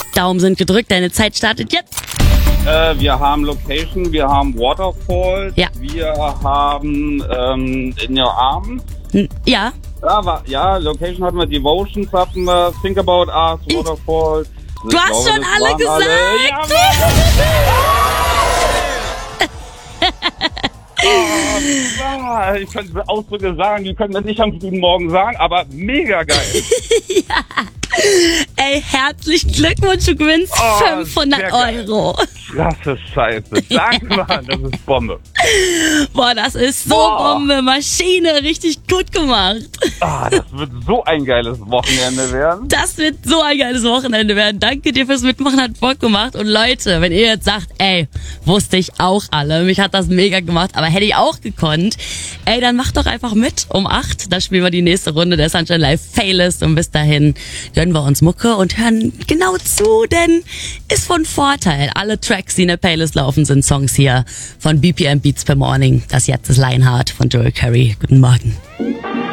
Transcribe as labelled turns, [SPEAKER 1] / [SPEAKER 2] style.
[SPEAKER 1] Daumen sind gedrückt, deine Zeit startet jetzt.
[SPEAKER 2] Wir haben Location, wir haben Waterfall,
[SPEAKER 1] Ja.
[SPEAKER 2] wir haben In Your Arms.
[SPEAKER 1] Ja.
[SPEAKER 2] Location hatten wir, Devotions hatten wir, Think About Us, Waterfall.
[SPEAKER 1] Du hast schon alle gesagt.
[SPEAKER 2] Ich könnte Ausdrücke sagen, die können wir nicht am frühen Morgen sagen, aber mega geil.
[SPEAKER 1] Ey, herzlichen Glückwunsch, du gewinnst 500 Euro.
[SPEAKER 2] Krasse Scheiße. Danke, Mann, das ist Bombe.
[SPEAKER 1] Boah, das ist so Bombe. Maschine, richtig gut gemacht.
[SPEAKER 2] Das wird so ein geiles Wochenende werden.
[SPEAKER 1] Das wird so ein geiles Wochenende werden. Danke dir fürs Mitmachen, hat Bock gemacht. Und Leute, wenn ihr jetzt sagt, ey, wusste ich auch alle, mich hat das mega gemacht, aber hätte ich auch gekonnt, ey, dann macht doch einfach mit um 8. Da spielen wir die nächste Runde der Sunshine Live Playlist und bis dahin gönnen wir uns Mucke und hören genau zu, denn ist von Vorteil. Alle Tracks, die in der Playlist laufen, sind Songs hier von BPM Beats per Morning. Das jetzt ist Lionheart von Joel Curry. Guten Morgen.